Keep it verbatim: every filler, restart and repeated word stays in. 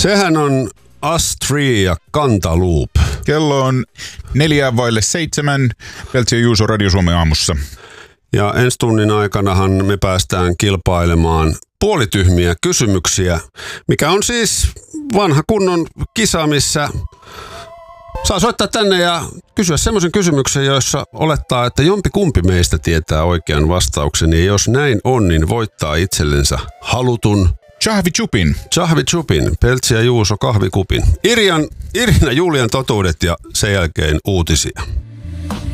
Sehän on Astri ja Kantaloop. Kello on neljää vaille seitsemän. Peltsi ja Juuso Radio Suomen aamussa. Ja ensi tunnin aikanahan me päästään kilpailemaan puolityhmiä kysymyksiä, mikä on siis vanha kunnon kisa, missä saa soittaa tänne ja kysyä semmoisen kysymyksen, jossa olettaa, että jompi kumpi meistä tietää oikean vastauksen. Ja jos näin on, niin voittaa itsellensä halutun Chahvi-chupin. Chahvi-chupin, Peltsi ja Juuso kahvikupin. Irjan, Irina Julian totuudet ja sen jälkeen uutisia.